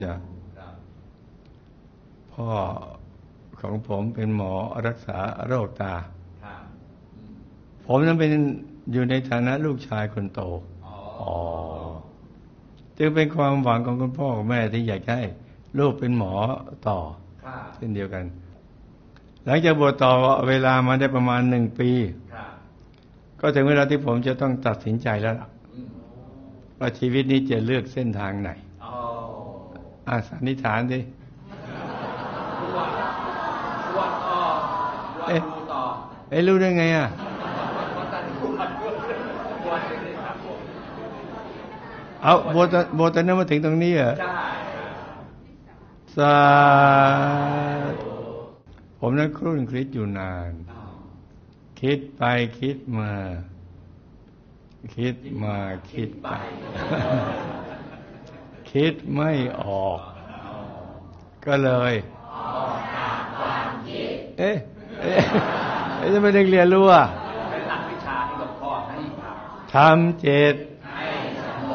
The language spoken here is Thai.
จ้ะพ่อของผมเป็นหมอรักษาโรคตาผมนั้นเป็นอยู่ในฐานะลูกชายคนโตจึงเป็นความหวังของคุณพ่อคุณแม่ที่อยากให้ลูกเป็นหมอต่อเช่นเดียวกันหลังจากบวชต่อเวลามาได้ประมาณ1 ปีก็ถึงเวลาที่ผมจะต้องตัดสินใจแล้วล่ะว่าชีวิตนี้จะเลือกเส้นทางไหนสันนิษฐานดิรู้ได้ไงเอาโบตอนนั้นมาถึงตรงนี้เหรอผมนั้นครุ่นคิดอยู่นานคิดไปคิดมาคิดมาคิดไปคิดไม่ออกก็เลยจะไม่ได้เรียนรู้ทำเจต